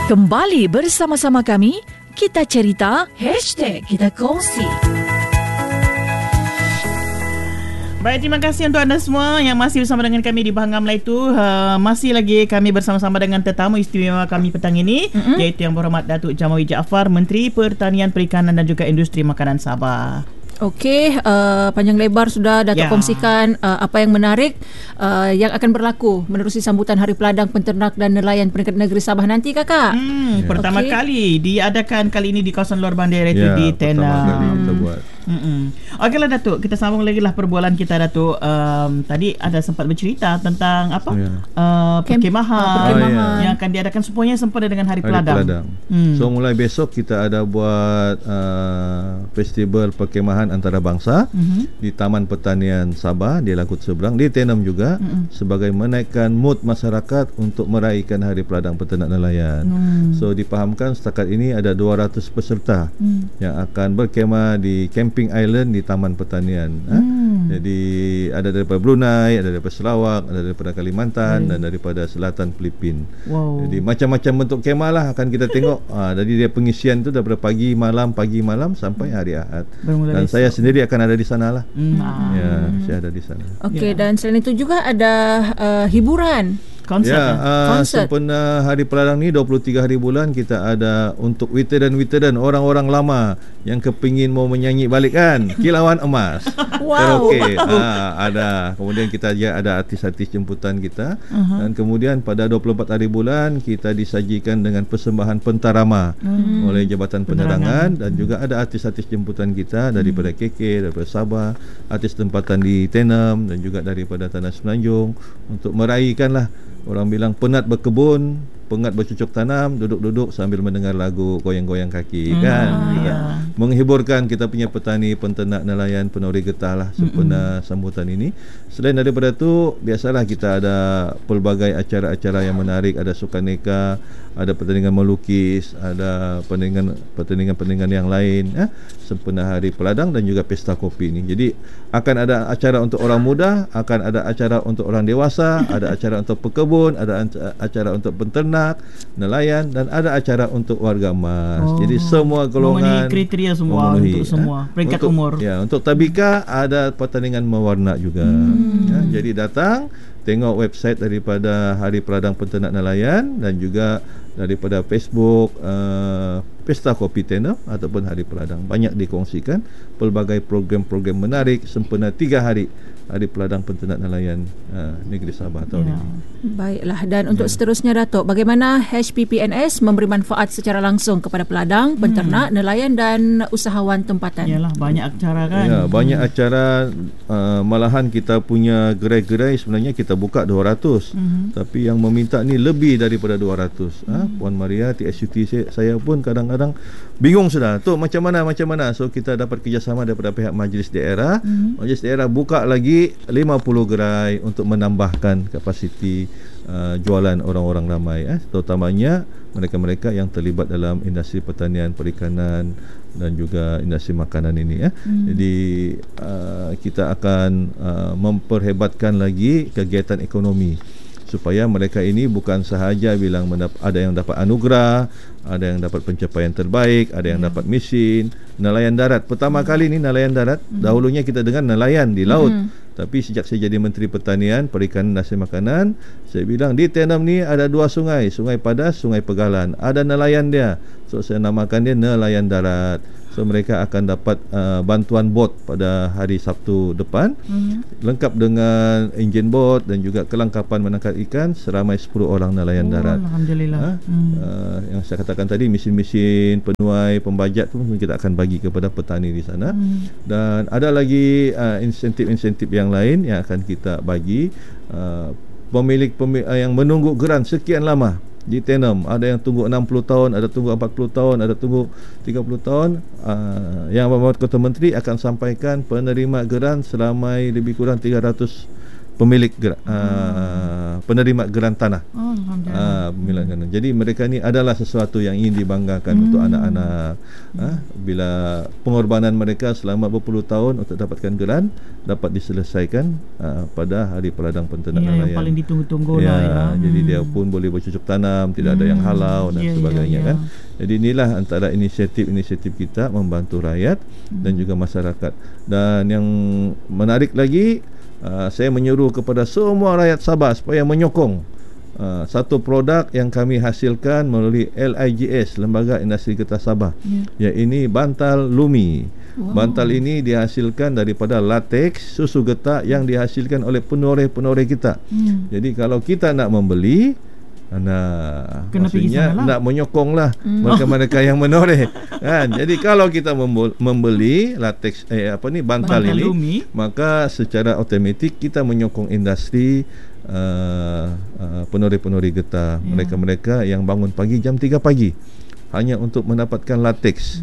Kembali bersama-sama kami, kita cerita, #kita kongsi. Baik, terima kasih untuk anda semua yang masih bersama dengan kami di Bahangam Melayu. Masih lagi kami bersama-sama dengan tetamu istimewa kami petang ini, iaitu Yang Berhormat Datuk Jamawi Jaafar, Menteri Pertanian, Perikanan dan juga Industri Makanan Sabah. Okey, panjang lebar sudah Datuk kongsikan apa yang menarik yang akan berlaku menerusi sambutan Hari Peladang Penternak dan Nelayan Peringkat Negeri Sabah nanti, Kakak. Pertama kali diadakan kali ini di kawasan luar bandar, iaitu di Tenam. Pertama kali kita buat. Okeylah Datuk, kita sambung lagi lah perbualan kita, Datuk. Tadi ada sempat bercerita tentang apa? Perkemahan yang akan diadakan semuanya sempena dengan Hari Peladang. So mulai besok kita ada buat festival perkemahan antarabangsa di Taman Pertanian Sabah di Langkut Seberang, di Tenam juga, sebagai menaikkan mood masyarakat untuk meraihkan Hari Peladang Peternak Nelayan. So dipahamkan setakat ini ada 200 peserta yang akan berkemah di Camping Island di Taman Pertanian. Jadi ada daripada Brunei, ada daripada Sarawak, ada daripada Kalimantan dan daripada selatan Filipin. Jadi macam-macam bentuk kemah lah akan kita tengok. Jadi dia pengisian tu daripada pagi malam sampai hari Ahad. Dan saya sendiri akan ada di sana lah. Saya ada di sana. Okey, dan selain itu juga ada hiburan. Konsert. Sempena Hari Peladang ni 23 hari bulan kita ada untuk veteran orang-orang lama yang kepingin mau menyanyi balik kan, Kilauan Emas. Karaoke. Ada. Kemudian kita ada artis-artis jemputan kita. Dan kemudian pada 24 hari bulan kita disajikan dengan persembahan pentarama oleh Jabatan Penerangan, dan juga ada artis-artis jemputan kita daripada KK, daripada Sabah, artis tempatan di Tenam dan juga daripada Tanah Semenanjung, untuk meraihkanlah. Orang bilang penat berkebun, penat bercocok tanam, duduk-duduk sambil mendengar lagu goyang-goyang kaki kan. Menghiburkan kita punya petani, penternak, nelayan, penori getah lah sempena sambutan ini. Selain daripada itu, biasalah kita ada pelbagai acara-acara yang menarik, ada sukaneka, ada pertandingan melukis, ada pertandingan yang lain sempena Hari Peladang dan juga pesta kopi ini. Jadi akan ada acara untuk orang muda, akan ada acara untuk orang dewasa, ada acara untuk pekebun, ada acara untuk penternak, nelayan, dan ada acara untuk warga emas. Jadi semua golongan memenuhi kriteria semua untuk semua peringkat umur. Untuk tabika ada pertandingan mewarna juga. Jadi datang tengok website daripada Hari Peladang Penternak Nelayan dan juga daripada Facebook Pesta Kopi Tenam ataupun Hari Peladang. Banyak dikongsikan pelbagai program-program menarik sempena 3 hari Hari Peladang Penternak Nelayan Negeri Sabah tahun ini. Baiklah, dan untuk seterusnya, Datuk, bagaimana HPPNS memberi manfaat secara langsung kepada peladang, penternak, nelayan dan usahawan tempatan? Yalah, banyak acara kan. Banyak acara. Malahan kita punya gerai-gerai sebenarnya kita buka 200. Tapi yang meminta ni lebih daripada 200. Puan Maria, TSUT saya pun kadang-kadang bingung sudah. Tu macam mana? So kita dapat kerjasama daripada pihak Majlis Daerah. Majlis Daerah buka lagi 50 gerai untuk menambahkan kapasiti jualan orang-orang ramai, terutamanya mereka-mereka yang terlibat dalam industri pertanian, perikanan dan juga industri makanan ini. Jadi kita akan memperhebatkan lagi kegiatan ekonomi supaya mereka ini bukan sahaja bilang ada yang dapat anugerah, ada yang dapat pencapaian terbaik, ada yang dapat mesin. Nelayan darat pertama kali ni, nelayan darat. Dahulunya kita dengar nelayan di laut. Tapi sejak saya jadi Menteri Pertanian, Perikanan dan Makanan, saya bilang di Tenam ni ada 2 sungai, Sungai Padas, Sungai Pegalan. Ada nelayan dia. So saya namakan dia nelayan darat. So mereka akan dapat bantuan bot pada hari Sabtu depan, lengkap dengan enjin bot dan juga kelengkapan menangkap ikan seramai 10 orang nelayan darat. Alhamdulillah. Yang saya katakan tadi, mesin-mesin, penuai, pembajak tu kita akan bagi kepada petani di sana. Dan ada lagi insentif-insentif yang lain yang akan kita bagi pemilik yang menunggu geran sekian lama di Tenam. Ada yang tunggu 60 tahun, ada tunggu 40 tahun, ada tunggu 30 tahun. Yang Bapak Ketua Menteri akan sampaikan penerima geran selama lebih kurang 300 pemilik penerima geran tanah. Pemilik geran. Jadi mereka ni adalah sesuatu yang ingin dibanggakan untuk anak-anak. Bila pengorbanan mereka selama berpuluh tahun untuk dapatkan geran dapat diselesaikan pada Hari Peladang Penternak Nelayan. Yang paling ditunggu-tunggu Jadi dia pun boleh bercocok tanam, tidak ada yang halau dan sebagainya kan. Jadi inilah antara inisiatif-inisiatif kita membantu rakyat dan juga masyarakat. Dan yang menarik lagi, saya menyuruh kepada semua rakyat Sabah supaya menyokong satu produk yang kami hasilkan melalui LIGS, Lembaga Industri Getah Sabah, iaitu bantal Lumi. Bantal ini dihasilkan daripada lateks susu getah yang dihasilkan oleh penoreh-penoreh kita. Jadi kalau kita nak membeli, maksudnya nak menyokonglah mereka-mereka yang menoreh kan. Jadi kalau kita membeli lateks bantal ini Lumi, maka secara automatik kita menyokong industri penoreh-penoreh getah, mereka-mereka yang bangun pagi jam 3 pagi hanya untuk mendapatkan lateks.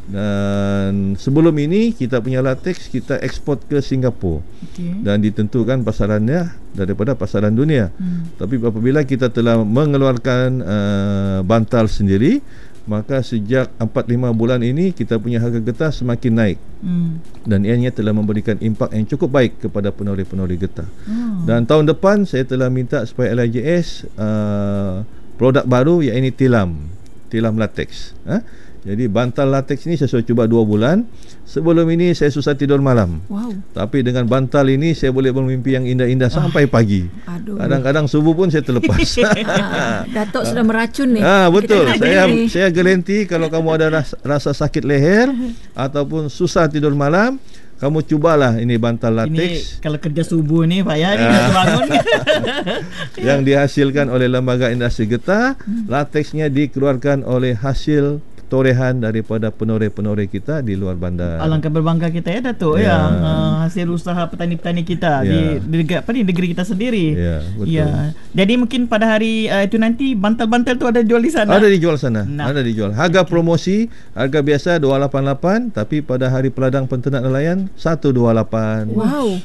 Dan sebelum ini kita punya lateks kita ekspor ke Singapura dan ditentukan pasarannya daripada pasaran dunia. Tapi apabila kita telah mengeluarkan bantal sendiri, maka sejak 4-5 bulan ini kita punya harga getah semakin naik. Dan ianya telah memberikan impak yang cukup baik kepada penoreh-penoreh getah. Dan tahun depan saya telah minta supaya LIGS produk baru iaitu tilam lateks. Jadi bantal lateks ni saya sudah cuba 2 bulan. Sebelum ini saya susah tidur malam. Tapi dengan bantal ini saya boleh bermimpi yang indah-indah sampai pagi. Kadang-kadang subuh pun saya terlepas. Datuk sudah meracun ni. Betul. Saya garanti kalau kamu ada rasa sakit leher ataupun susah tidur malam, kamu cubalah ini bantal lateks. Ini kalau kerja subuh ni Pak ni bangun. Yang dihasilkan oleh Lembaga Industri Getah. Lateksnya dikeluarkan oleh hasil torehan daripada penoreh-penoreh kita di luar bandar. Alangkah berbangga kita Datuk hasil usaha petani-petani kita di negeri kita sendiri. Betul. Jadi mungkin pada hari itu nanti bantal-bantal tu ada jual di sana. Ada dijual sana. Ada dijual. Harga promosi, harga biasa 288, tapi pada Hari Peladang Penternak Nelayan 128.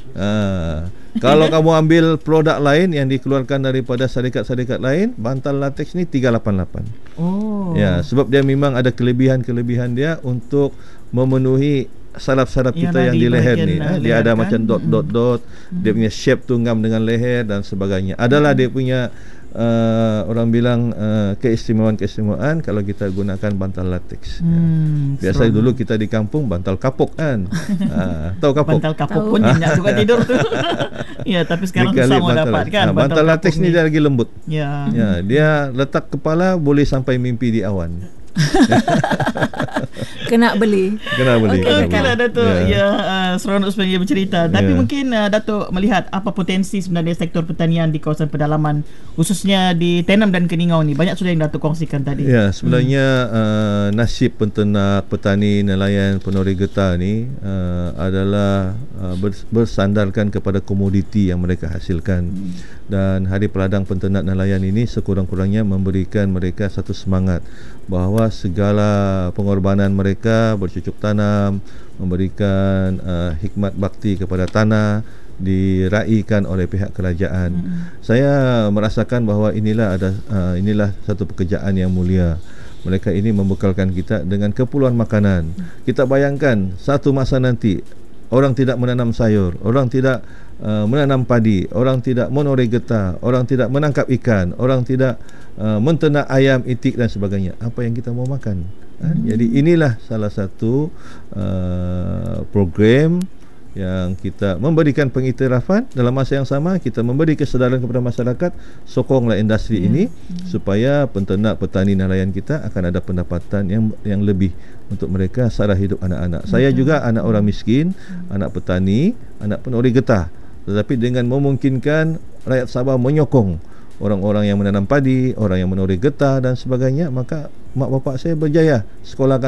Kalau kamu ambil produk lain yang dikeluarkan daripada syarikat-syarikat lain, bantal lateks ni 388. Sebab dia memang ada kelebihan-kelebihan dia untuk memenuhi saraf-saraf kita yang di leher ni. Dia ada macam dot-dot-dot, dia punya shape tunggam dengan leher dan sebagainya. Adalah dia punya orang bilang keistimewaan kalau kita gunakan bantal lateks. Biasa dulu kita di kampung bantal kapuk kan. Tahu kapuk? Bantal kapuk pun banyak juga tidur tu. Tapi sekarang susah mau dapatkan. Bantal lateks ni dia lagi lembut. Dia letak kepala boleh sampai mimpi di awan. Kena beli. Okeylah Datuk. Seronok sebenarnya bercerita. Tapi mungkin Datuk melihat apa potensi sebenarnya sektor pertanian di kawasan pedalaman, khususnya di Tenom dan Keningau ni. Banyak sudah yang Datuk kongsikan tadi. Sebenarnya nasib penternak, petani, nelayan, penoreh getah ni adalah bersandarkan kepada komoditi yang mereka hasilkan. Dan Hari Peladang Penternak Nelayan ini sekurang-kurangnya memberikan mereka satu semangat bahawa segala pengorbanan mereka bercucuk tanam, memberikan hikmat bakti kepada tanah, diraikan oleh pihak kerajaan. Saya merasakan bahawa inilah satu pekerjaan yang mulia. Mereka ini membekalkan kita dengan keperluan makanan. Kita bayangkan satu masa nanti orang tidak menanam sayur, orang tidak menanam padi, orang tidak menoreh getah, orang tidak menangkap ikan, orang tidak menternak ayam, itik dan sebagainya. Apa yang kita mau makan? Jadi inilah salah satu program yang kita memberikan pengiktirafan. Dalam masa yang sama kita memberi kesedaran kepada masyarakat, sokonglah industri ini supaya penternak, petani, nelayan kita akan ada pendapatan yang lebih untuk mereka sara hidup anak-anak. Saya juga anak orang miskin, anak petani, anak penoreh getah. Tetapi dengan memungkinkan rakyat Sabah menyokong orang-orang yang menanam padi, orang yang menoreh getah dan sebagainya, maka mak bapak saya berjaya sekolahkan